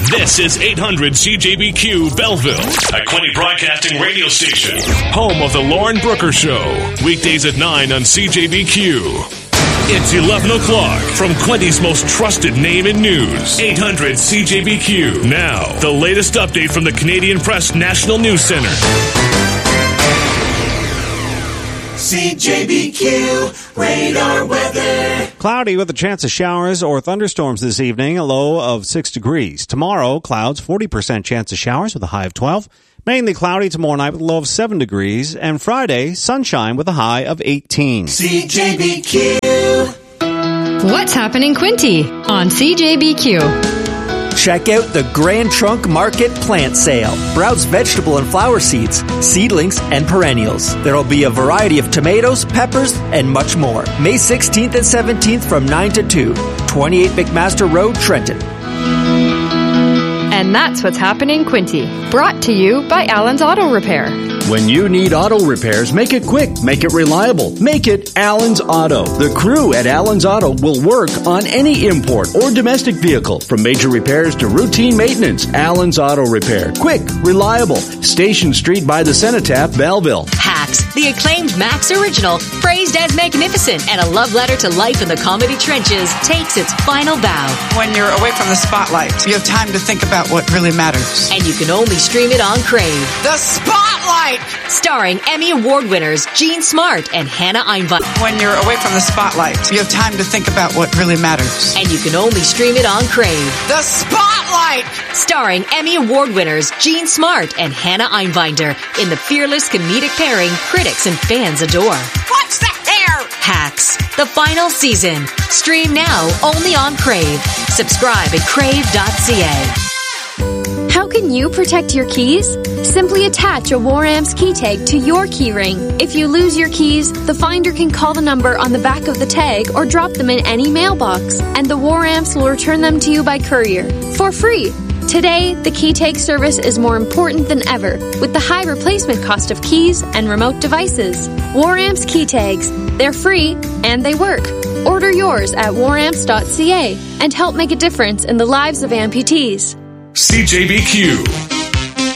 This is 800 CJBQ Belleville, a Quinte Broadcasting radio station. Home of the Lauren Brooker Show. Weekdays at 9 on CJBQ. It's 11 o'clock from Quinte's most trusted name in news. 800 CJBQ. Now, the latest update from the Canadian Press National News Center. CJBQ radar weather. Cloudy with a chance of showers or thunderstorms this evening, a low of 6 degrees. Tomorrow, clouds, 40% chance of showers with a high of 12. Mainly cloudy tomorrow night with a low of 7 degrees. And Friday, sunshine with a high of 18. CJBQ. What's happening, Quinte, on CJBQ? Check out the Grand Trunk Market plant sale. Browse vegetable and flower seeds, seedlings, and perennials. There will be a variety of tomatoes, peppers, and much more. May 16th and 17th from 9 to 2. 28 McMaster Road, Trenton. And that's what's happening, Quinte. Brought to you by Allen's Auto Repair. When you need auto repairs, make it quick, make it reliable, make it Allen's Auto. The crew at Allen's Auto will work on any import or domestic vehicle, from major repairs to routine maintenance. Allen's Auto Repair. Quick, reliable. Station Street by the Cenotaph, Belleville. Hacks, the acclaimed Max original, praised as magnificent and a love letter to life in the comedy trenches, takes its final bow. When you're away from the spotlight, you have time to think about what really matters. And you can only stream it on Crave. The Spotlight! Starring Emmy Award winners Jean Smart and Hannah Einweiler. When you're away from the spotlight, you have time to think about what really matters. And you can only stream it on Crave. The Spotlight! Starring Emmy Award winners Jean Smart and Hannah Einweiler in the fearless comedic pairing critics and fans adore. What's the hair? Hacks, the final season. Stream now only on Crave. Subscribe at crave.ca. How can you protect your keys? Simply attach a War Amps key tag to your key ring. If you lose your keys, the finder can call the number on the back of the tag or drop them in any mailbox, and the War Amps will return them to you by courier for free. Today, the key tag service is more important than ever with the high replacement cost of keys and remote devices. War Amps key tags. They're free and they work. Order yours at waramps.ca and help make a difference in the lives of amputees. CJBQ.